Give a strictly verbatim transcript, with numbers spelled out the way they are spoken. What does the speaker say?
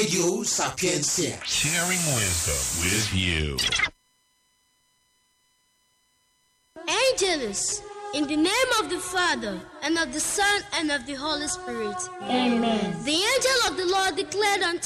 Radio Sapiencia. Sharing wisdom with you. Angelus, in the name of the Father, and of the Son, and of the Holy Spirit. Amen. The angel of the Lord declared unto